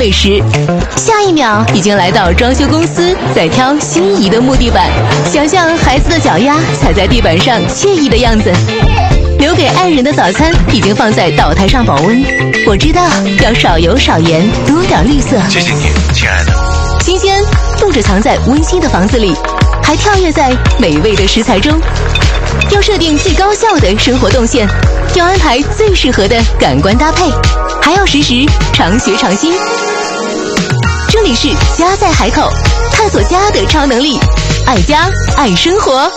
美食，下一秒已经来到装修公司，在挑心仪的木地板，想象孩子的脚丫踩在地板上惬意的样子。留给爱人的早餐已经放在岛台上保温，我知道要少油少盐，多点绿色。 谢谢你，亲爱的。 新鲜不止藏在温馨的房子里，还跳跃在美味的食材中。要设定最高效的生活动线，要安排最适合的感官搭配，还要时时常学常新。这里是家在海口，探索家的超能力，爱家爱生活。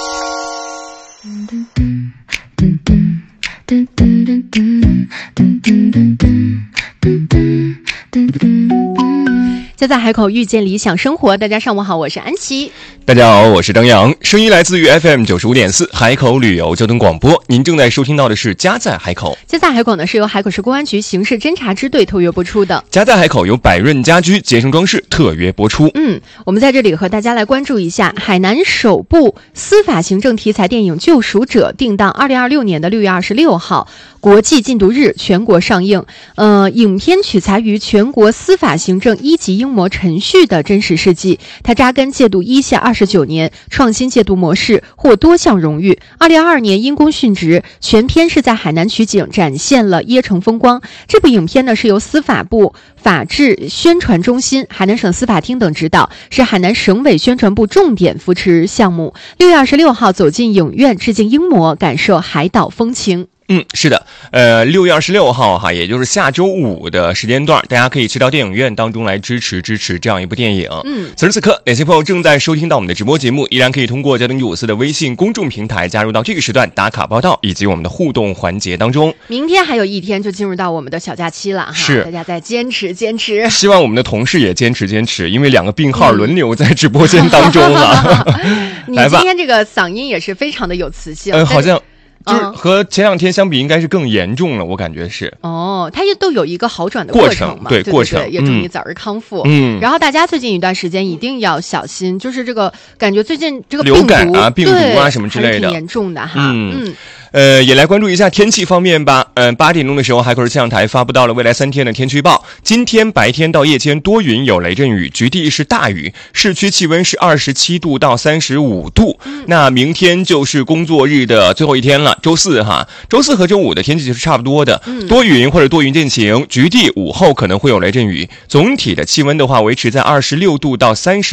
家在海口遇见理想生活，大家上午好，我是安琪。 大家好，我是张扬，声音来自于 FM 95.4海口旅游交通广播。您正在收听到的是家在海口。 家在海口呢是由海口市公安局刑事侦查支队特约播出的。 家在海口由百润家居节生装饰特约播出。 我们在这里和大家来关注一下海南首部司法行政题材电影《救赎者》定档2026年的6月26号国际禁毒日全国上映。影片取材于全国司法行政一级英模程序的真实事迹，它扎根戒毒一线29年，创新戒毒模式，获多项荣誉。2022年因公殉职，全片是在海南取景，展现了椰城风光。这部影片呢是由司法部法制宣传中心、海南省司法厅等指导，是海南省委宣传部重点扶持项目。6月26号走进影院，致敬英模，感受海岛风情。 是的，6月26号哈，也就是下周五的时间段，大家可以去到电影院当中来支持这样一部电影。此时此刻，哪些朋友正在收听到我们的直播节目，依然可以通过交通954的微信公众平台加入到这个时段打卡报道以及我们的互动环节当中。 明天还有一天就进入到我们的小假期了哈， 是大家再坚持。希望我们的同事也坚持，因为2个病号轮流在直播间当中了。 你今天这个嗓音也是非常的有磁性。 好像。就是和前2天相比，应该是更严重了，我感觉是。 它也都有一个好转的过程嘛， 对过程， 也祝你早日康复。然后大家最近一段时间一定要小心，就是这个感觉最近这个流感啊、病毒啊什么之类的， 还是挺严重的哈。 也来关注一下天气方面吧。8点钟的时候，海口市气象台发布到了未来3天的天气预报。今天白天到夜间多云有雷阵雨，局地是大雨，市区气温是27度到35度。那明天就是工作日的最后一天了，周四哈。周四和周五的天气就是差不多的，多云或者多云见晴，局地午后可能会有雷阵雨。总体的气温的话维持在26度到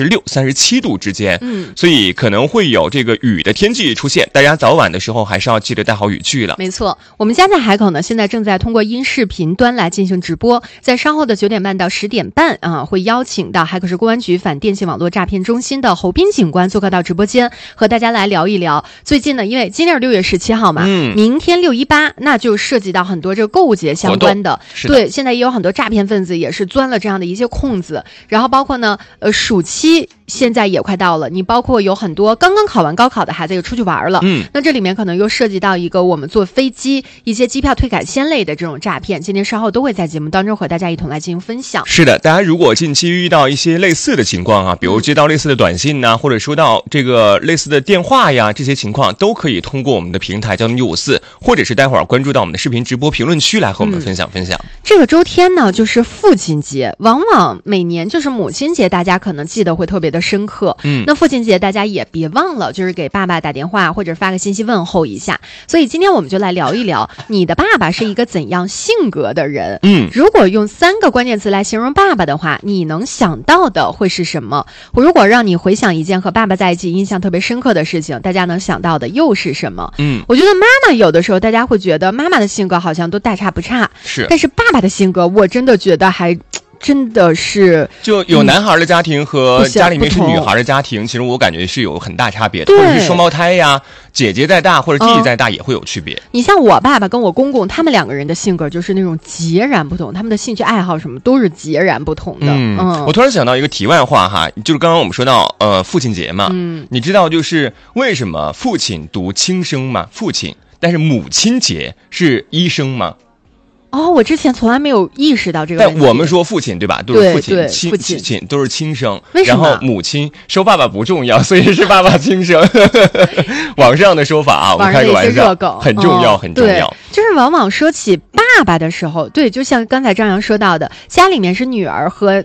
36、37度之间。所以可能会有这个雨的天气出现，大家早晚的时候还是要记得带好雨具了。 没错，我们家在海口呢，现在正在通过音视频端来进行直播，在稍后的9点半到10点半会邀请到海口市公安局反电信网络诈骗中心的侯斌警官做客到直播间，和大家来聊一聊。最近呢，因为今天是6月17号嘛，明天618，那就涉及到很多这个购物节相关的。对，现在也有很多诈骗分子也是钻了这样的一些空子，然后包括呢，暑期现在也快到了，你包括有很多刚刚考完高考的孩子又出去玩了，那这里面可能又涉及到一个我们坐飞机一些机票退改签类的这种诈骗，今天稍后都会在节目当中和大家一同来进行分享。 是的，大家如果近期遇到一些类似的情况啊，比如接到类似的短信呐，或者收到这个类似的电话呀，这些情况都可以通过我们的平台交通954，或者是待会儿关注到我们的视频直播评论区来和我们分享。 这个周天呢就是父亲节，往往每年就是母亲节，大家可能记得会特别的深刻。那父亲节大家也别忘了，就是给爸爸打电话或者发个信息问候一下。所以今天我们就来聊一聊，你的爸爸是一个怎样性格的人？如果用3个关键词来形容爸爸的话，你能想到的会是什么？如果让你回想一件和爸爸在一起印象特别深刻的事情，大家能想到的又是什么？我觉得妈妈有的时候大家会觉得妈妈的性格好像都大差不差，但是爸爸的性格我真的觉得还真的是， 就有男孩的家庭和家里面是女孩的家庭，其实我感觉是有很大差别的，或者是双胞胎呀，姐姐再大或者弟弟再大也会有区别。 你像我爸爸跟我公公，他们2个人的性格就是那种截然不同，他们的兴趣爱好什么都是截然不同的。 我突然想到一个题外话哈，就是刚刚我们说到父亲节嘛，你知道就是为什么父亲读轻声吗？父亲，但是母亲节是一声吗？ 我之前从来没有意识到这个问题。 但我们说父亲对吧，都是父亲都是亲生，然后母亲收爸爸不重要，所以是爸爸亲生。网上的说法啊，我们开个玩笑，很重要，很重要。 就是往往说起爸爸的时候，对，就像刚才张扬说到的，家里面是女儿和